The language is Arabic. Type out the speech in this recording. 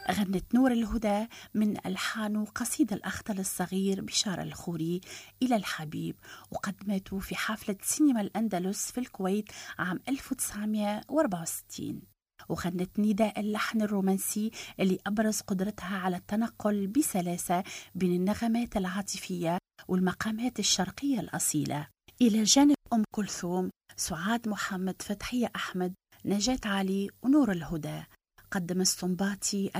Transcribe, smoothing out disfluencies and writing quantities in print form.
غنت نور الهدى من ألحان قصيدة الأخطل الصغير بشار الخوري إلى الحبيب، وقدمته في حفلة سينما الأندلس في الكويت عام 1964. وغنت نداء اللحن الرومانسي اللي أبرز قدرتها على التنقل بسلاسة بين النغمات العاطفية والمقامات الشرقية الأصيلة، إلى جانب أم كلثوم، سعاد محمد، فتحية أحمد، نجاة علي ونور الهدى. قدم السنباطي